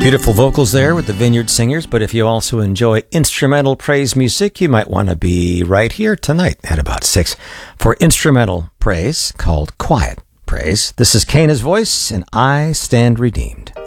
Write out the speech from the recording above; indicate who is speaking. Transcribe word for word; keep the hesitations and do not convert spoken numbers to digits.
Speaker 1: Beautiful vocals there with the Vineyard Singers, but if you also enjoy instrumental praise music, you might want to be right here tonight at about six for instrumental praise called Quiet Praise. This is Cana's voice, and I Stand Redeemed.